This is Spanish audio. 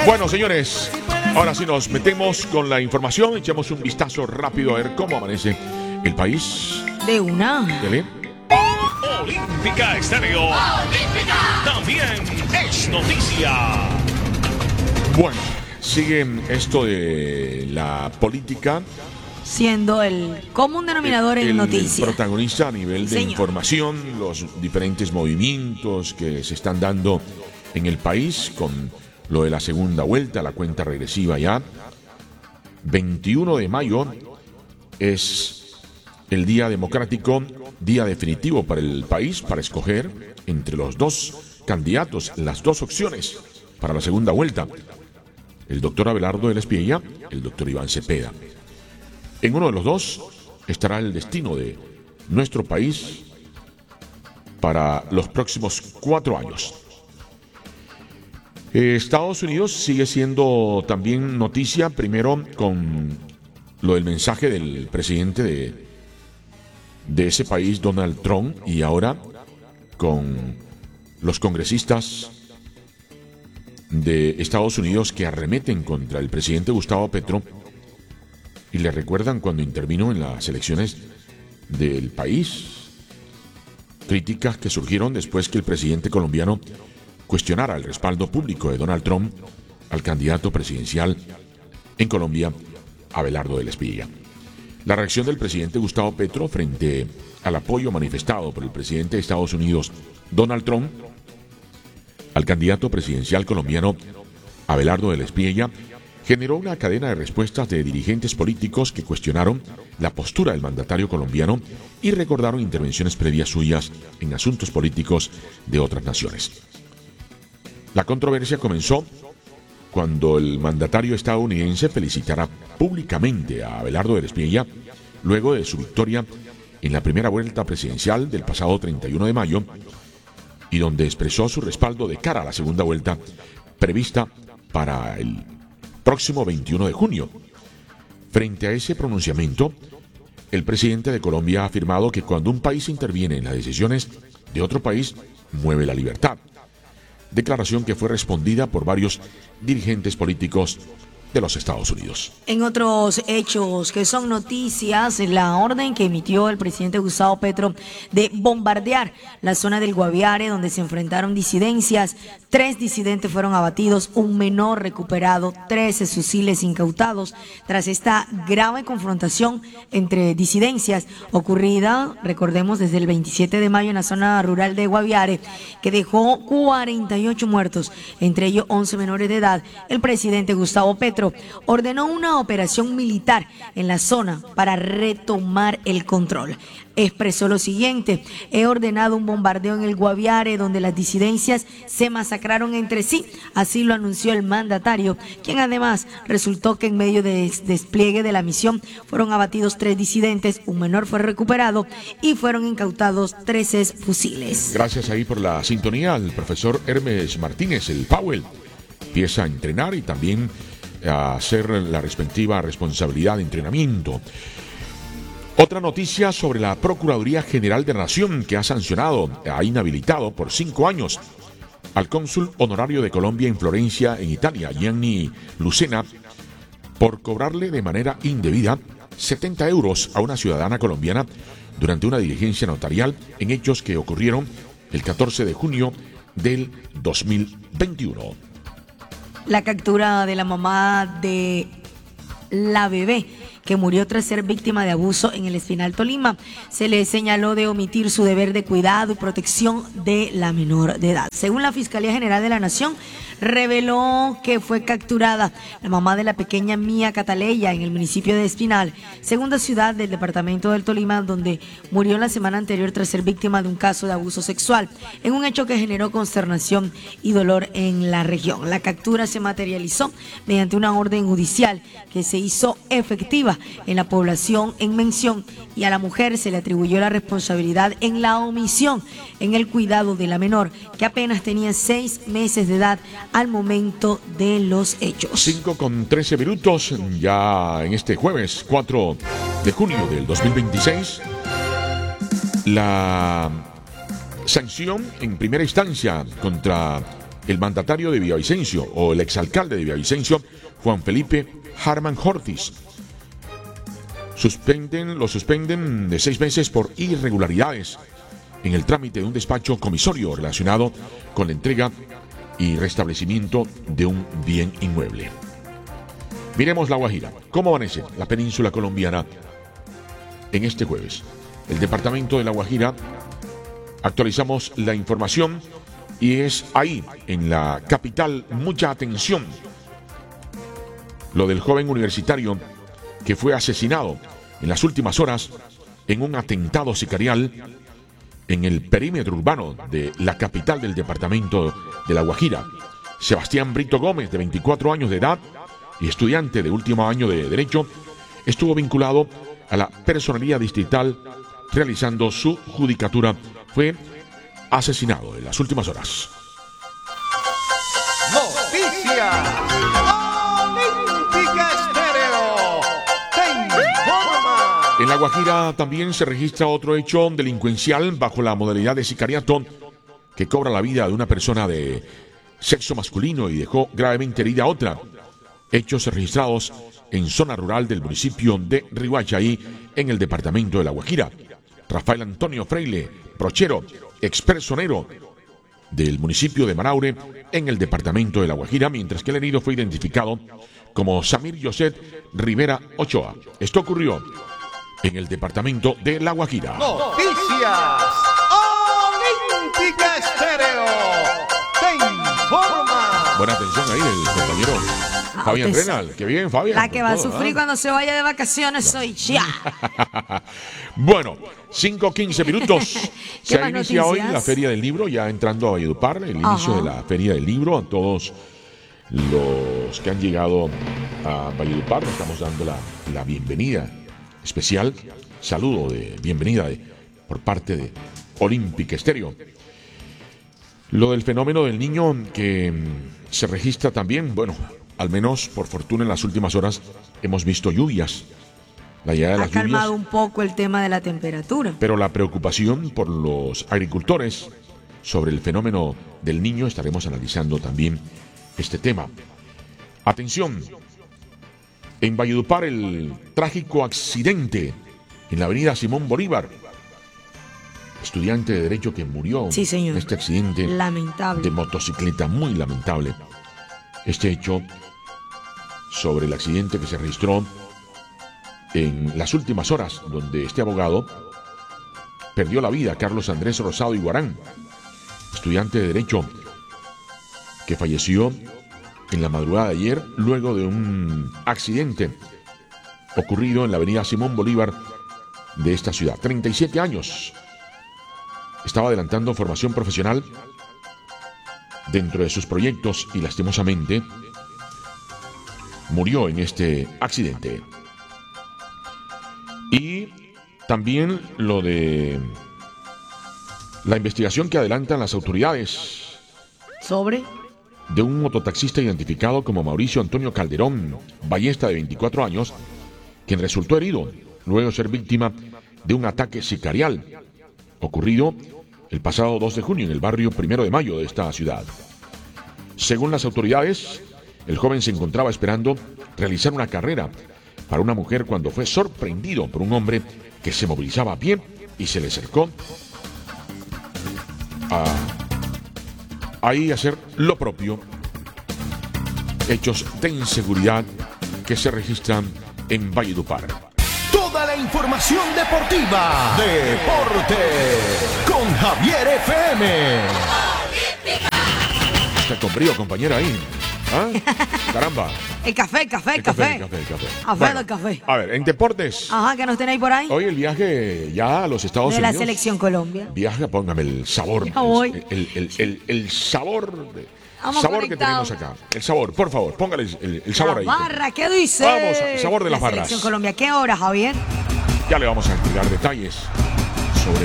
Bueno, señores, ahora sí nos metemos con la información. Echamos un vistazo rápido a ver cómo amanece el país. De una. Dele. Olímpica Estéreo. Olímpica. También es noticia. Bueno, sigue esto de la política. Siendo el común denominador en noticias. El protagonista a nivel de Señor. información, los diferentes movimientos que se están dando en el país con lo de la segunda vuelta, la cuenta regresiva ya. 21 de mayo es el día democrático, día definitivo para el país, para escoger entre los dos candidatos, las dos opciones para la segunda vuelta. El doctor Abelardo de la Espriella, el doctor Iván Cepeda. En uno de los dos estará el destino de nuestro país para los próximos 4 años. Estados Unidos sigue siendo también noticia, primero con lo del mensaje del presidente de ese país, Donald Trump, y ahora con los congresistas de Estados Unidos que arremeten contra el presidente Gustavo Petro y le recuerdan cuando intervino en las elecciones del país. Críticas que surgieron después que el presidente colombiano cuestionara el respaldo público de Donald Trump al candidato presidencial en Colombia, Abelardo de la Espriella. La reacción del presidente Gustavo Petro frente al apoyo manifestado por el presidente de Estados Unidos, Donald Trump, al candidato presidencial colombiano, Abelardo de la Espriella, generó una cadena de respuestas de dirigentes políticos que cuestionaron la postura del mandatario colombiano y recordaron intervenciones previas suyas en asuntos políticos de otras naciones. La controversia comenzó cuando el mandatario estadounidense felicitara públicamente a Abelardo de la Espriella luego de su victoria en la primera vuelta presidencial del pasado 31 de mayo y donde expresó su respaldo de cara a la segunda vuelta prevista para el próximo 21 de junio. Frente a ese pronunciamiento, el presidente de Colombia ha afirmado que cuando un país interviene en las decisiones de otro país, mueve la libertad. Declaración que fue respondida por varios dirigentes políticos de los Estados Unidos. En otros hechos que son noticias, la orden que emitió el presidente Gustavo Petro de bombardear la zona del Guaviare, donde se enfrentaron disidencias. 3 disidentes fueron abatidos, un menor recuperado, 13 fusiles incautados tras esta grave confrontación entre disidencias ocurrida, recordemos, desde el 27 de mayo en la zona rural de Guaviare, que dejó 48 muertos, entre ellos 11 menores de edad. El presidente Gustavo Petro ordenó una operación militar en la zona para retomar el control. Expresó lo siguiente: he ordenado un bombardeo en el Guaviare donde las disidencias se masacraron entre sí. Así lo anunció el mandatario, quien además resultó que en medio del despliegue de la misión fueron abatidos 3 disidentes, un menor fue recuperado y fueron incautados 13 fusiles. Gracias ahí por la sintonía al profesor Hermes Martínez, el Powell. Empieza a entrenar y también a hacer la respectiva responsabilidad de entrenamiento. Otra noticia sobre la Procuraduría General de la Nación, que ha sancionado, ha inhabilitado por 5 años al cónsul honorario de Colombia en Florencia, en Italia, Gianni Lucena, por cobrarle de manera indebida 70 euros a una ciudadana colombiana durante una diligencia notarial en hechos que ocurrieron el 14 de junio del 2021. La captura de la mamá de la bebé que murió tras ser víctima de abuso en el Espinal, Tolima. Se le señaló de omitir su deber de cuidado y protección de la menor de edad. Según la Fiscalía General de la Nación, reveló que fue capturada la mamá de la pequeña Mía Cataleya en el municipio de Espinal, segunda ciudad del departamento del Tolima, donde murió la semana anterior tras ser víctima de un caso de abuso sexual, en un hecho que generó consternación y dolor en la región. La captura se materializó mediante una orden judicial que se hizo efectiva en la población en mención, y a la mujer se le atribuyó la responsabilidad en la omisión en el cuidado de la menor, que apenas tenía 6 meses de edad al momento de los hechos. 5:13, ya en este jueves 4 de junio del 2026, la sanción en primera instancia contra el mandatario de Villavicencio, o el exalcalde de Villavicencio, Juan Felipe Harman Hortis. Lo suspenden de 6 meses por irregularidades en el trámite de un despacho comisorio relacionado con la entrega y restablecimiento de un bien inmueble. Miremos La Guajira. ¿Cómo amanece la península colombiana en este jueves? El departamento de La Guajira, actualizamos la información y es ahí, en la capital, mucha atención. Lo del joven universitario que fue asesinado en las últimas horas en un atentado sicarial en el perímetro urbano de la capital del departamento de La Guajira. Sebastián Brito Gómez, de 24 años de edad y estudiante de último año de Derecho, estuvo vinculado a la personería distrital realizando su judicatura. Fue asesinado en las últimas horas. Noticias Olímpica Estéreo te informa. En La Guajira también se registra otro hecho delincuencial bajo la modalidad de sicariato que cobra la vida de una persona de sexo masculino y dejó gravemente herida a otra. Hechos registrados en zona rural del municipio de Riguachaí, en el departamento de La Guajira. Rafael Antonio Freile Brochero, expersonero del municipio de Manaure, en el departamento de La Guajira, mientras que el herido fue identificado como Samir Yoset Rivera Ochoa. Esto ocurrió en el departamento de La Guajira. Noticias Olímpica Estéreo te informa. Buena atención ahí del compañero Fabián Renal. Qué bien, Fabián. La que va a sufrir cuando se vaya de vacaciones soy ya. Bueno, 5:15 minutos. Se ha iniciado hoy noticias? la Feria del Libro, ya entrando a Valledupar, el inicio de la Feria del Libro. A todos los que han llegado a Valledupar, le estamos dando la bienvenida especial. Saludo de bienvenida por parte de Olímpica Estéreo. Lo del fenómeno del niño que se registra también, bueno, al menos por fortuna en las últimas horas hemos visto lluvias. La llegada de las lluvias. Ha calmado un poco el tema de la temperatura. Pero la preocupación por los agricultores sobre el fenómeno del niño, estaremos analizando también este tema. Atención, en Valledupar el trágico accidente en la avenida Simón Bolívar. Estudiante de Derecho que murió en este accidente lamentable de motocicleta, muy lamentable. Este hecho sobre el accidente que se registró en las últimas horas, donde este abogado perdió la vida, Carlos Andrés Rosado Iguarán, estudiante de Derecho que falleció en la madrugada de ayer luego de un accidente ocurrido en la avenida Simón Bolívar de esta ciudad. 37 años. Estaba adelantando formación profesional dentro de sus proyectos y lastimosamente murió en este accidente. Y también lo de la investigación que adelantan las autoridades sobre de un mototaxista identificado como Mauricio Antonio Calderón Ballesta, de 24 años, quien resultó herido luego de ser víctima de un ataque sicarial ocurrido el pasado 2 de junio en el barrio 1 de Mayo de esta ciudad. Según las autoridades, el joven se encontraba esperando realizar una carrera para una mujer cuando fue sorprendido por un hombre que se movilizaba a pie y se le acercó a hacer lo propio. Hechos de inseguridad que se registran en Valledupar. Toda la información deportiva. Deporte con Javier FM. Está con brío, compañera, ahí. ¿Ah? Caramba. El café. Bueno, Del café. A ver, en deportes. Ajá, ¿qué nos tenéis por ahí? Hoy el viaje ya a los Estados De Unidos. la selección Colombia. Viaje, póngame el sabor. Ya voy. El sabor. Vamos Sabor que conectados. tenemos acá. El sabor, por favor, póngale el sabor La ahí. barra, ¿qué dice? Vamos, el sabor de las La barras. selección Colombia, ¿qué hora, Javier? Ya le vamos a entregar detalles